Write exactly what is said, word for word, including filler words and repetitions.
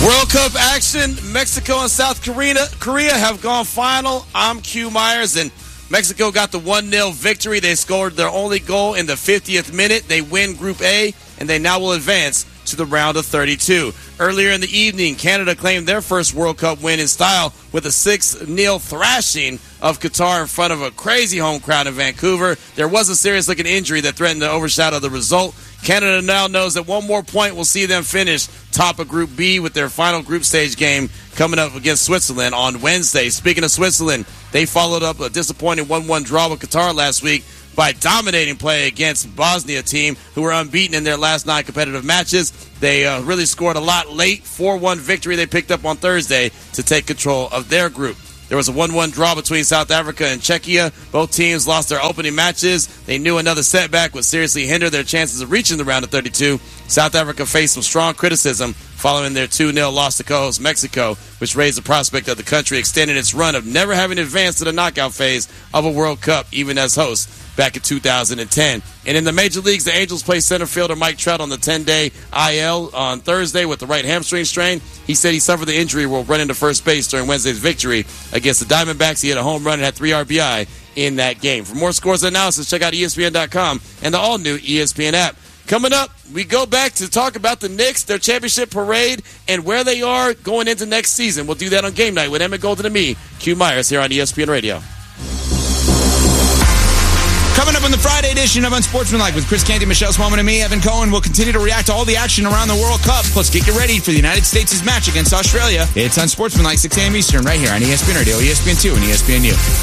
World Cup action. Mexico and South Korea, Korea have gone final. I'm Q Myers, and Mexico got the one nil victory. They scored their only goal in the fiftieth minute. They win Group A, and they now will advance to the round of thirty-two. Earlier in the evening, Canada claimed their first World Cup win in style with a six nil thrashing of Qatar in front of a crazy home crowd in Vancouver. There was a serious-looking injury that threatened to overshadow the result. Canada now knows that one more point will see them finish top of Group B with their final group stage game coming up against Switzerland on Wednesday. Speaking of Switzerland, they followed up a disappointing one one draw with Qatar last week by dominating play against Bosnia team, who were unbeaten in their last nine competitive matches. They uh, really scored a lot late. four one victory they picked up on Thursday to take control of their group. There was a one one draw between South Africa and Czechia. Both teams lost their opening matches. They knew another setback would seriously hinder their chances of reaching the round of thirty-two. South Africa faced some strong criticism following their two nil loss to co-host Mexico, which raised the prospect of the country extending its run of never having advanced to the knockout phase of a World Cup, even as hosts, back in two thousand ten. And in the major leagues, the Angels played center fielder Mike Trout on the ten-day I L on Thursday with the right hamstring strain. He said he suffered the injury while running to first base during Wednesday's victory against the Diamondbacks. He hit a home run and had three R B I in that game. For more scores and analysis, check out E S P N dot com and the all-new E S P N app. Coming up, we go back to talk about the Knicks, their championship parade, and where they are going into next season. We'll do that on Game Night with Emmett Golden and me, Q Myers, here on E S P N Radio. Coming up on the Friday edition of Unsportsmanlike with Chris Canty, Michelle Smallman, and me, Evan Cohen, we'll continue to react to all the action around the World Cup. Plus, get you ready for the United States' match against Australia. It's Unsportsmanlike, six a.m. Eastern, right here on E S P N Radio, E S P N two, and E S P N U.